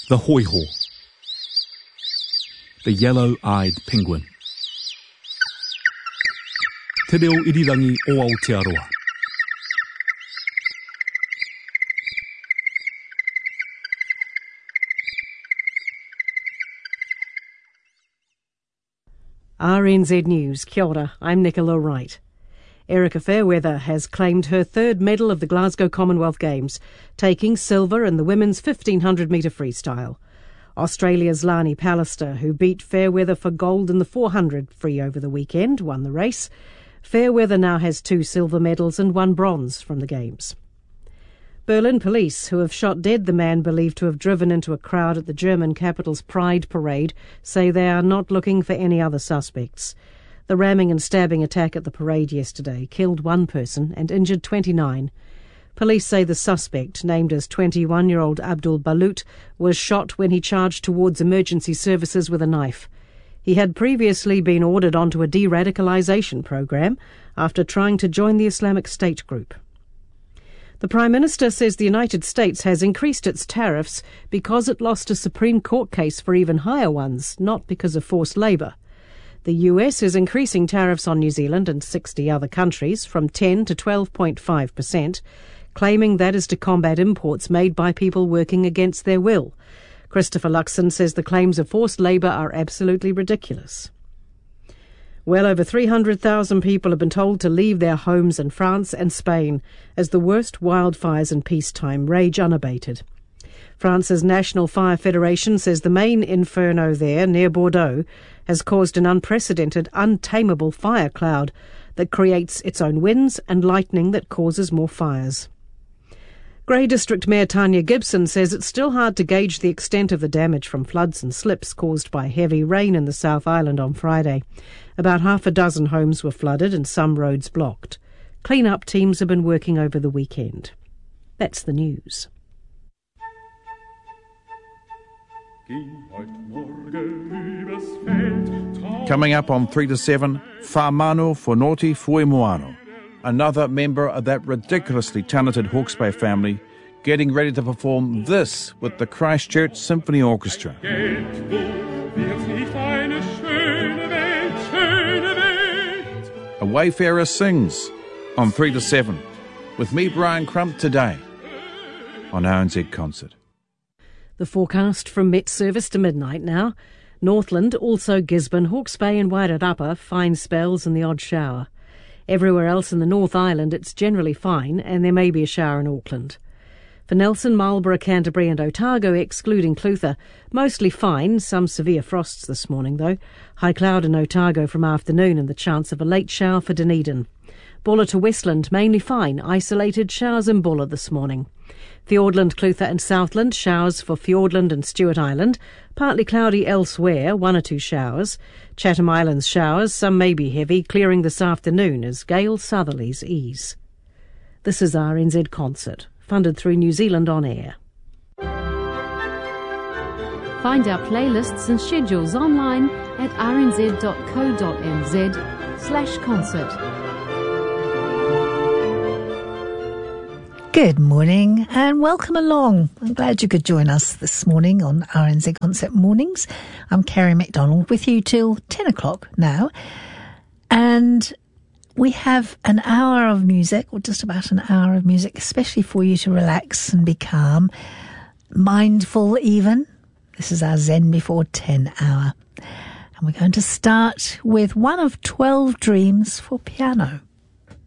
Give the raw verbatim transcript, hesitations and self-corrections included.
The hoiho. The yellow-eyed penguin. Te reo irirangi o Aotearoa. R N Z News, kia ora, I'm Nicola Wright. Erica Fairweather has claimed her third medal of the Glasgow Commonwealth Games, taking silver in the women's fifteen hundred metre freestyle. Australia's Lani Pallister, who beat Fairweather for gold in the four hundred free over the weekend, won the race. Fairweather now has two silver medals and one bronze from the Games. Berlin police, who have shot dead the man believed to have driven into a crowd at the German capital's Pride parade, say they are not looking for any other suspects. The ramming and stabbing attack at the parade yesterday killed one person and injured twenty-nine. Police say the suspect, named as twenty-one-year-old Abdul Balut, was shot when he charged towards emergency services with a knife. He had previously been ordered onto a de-radicalisation program after trying to join the Islamic State group. The Prime Minister says the United States has increased its tariffs because it lost a Supreme Court case for even higher ones, not because of forced labour. The U S is increasing tariffs on New Zealand and sixty other countries from ten to twelve point five percent, claiming that is to combat imports made by people working against their will. Christopher Luxon says the claims of forced labour are absolutely ridiculous. Well over three hundred thousand people have been told to leave their homes in France and Spain as the worst wildfires in peacetime rage unabated. France's National Fire Federation says the main inferno there, near Bordeaux, has caused an unprecedented, untamable fire cloud that creates its own winds and lightning that causes more fires. Grey District Mayor Tanya Gibson says it's still hard to gauge the extent of the damage from floods and slips caused by heavy rain in the South Island on Friday. About half a dozen homes were flooded and some roads blocked. Clean-up teams have been working over the weekend. That's the news. Coming up on three to seven, Whamano Fonoti Fuemoano, another member of that ridiculously talented Hawke's Bay family, getting ready to perform this with the Christchurch Symphony Orchestra. A Wayfarer Sings on three to seven, with me, Brian Crump, today on R N Z Concert. The forecast from Met Service to midnight now. Northland, also Gisborne, Hawke's Bay and Wairarapa, fine spells and the odd shower. Everywhere else in the North Island it's generally fine and there may be a shower in Auckland. For Nelson, Marlborough, Canterbury and Otago, excluding Clutha, mostly fine, some severe frosts this morning though. High cloud in Otago from afternoon and the chance of a late shower for Dunedin. Bulla to Westland, mainly fine, isolated showers in Bulla this morning. Fiordland, Clutha and Southland, showers for Fiordland and Stewart Island. Partly cloudy elsewhere, one or two showers. Chatham Islands showers, some may be heavy, clearing this afternoon as gale southerlies ease. This is R N Z Concert, funded through New Zealand On Air. Find our playlists and schedules online at rnz.co.nz slash concert. Good morning and welcome along. I'm glad you could join us this morning on R N Z Concert Mornings. I'm Kerry MacDonald with you till ten o'clock now. And we have an hour of music, or just about an hour of music, especially for you to relax and be calm, mindful even. This is our Zen Before ten hour. And we're going to start with one of twelve Dreams for piano.